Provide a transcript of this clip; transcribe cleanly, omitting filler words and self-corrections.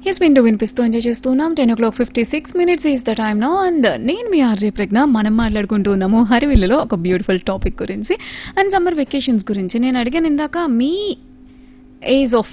Yes వింటూ వినిపిస్తూ enjoy చేస్తున్నాం. 10:56 is the time now and నేను మీ ఆర్జే ప్రజ్ఞ. మనం మాట్లాడుకుంటూ ఉన్నాము హరివిల్లులో ఒక బ్యూటిఫుల్ టాపిక్ గురించి అండ్ సమ్మర్ వెకేషన్స్ గురించి. నేను అడిగాను ఇందాక మీ ఏజ్ ఆఫ్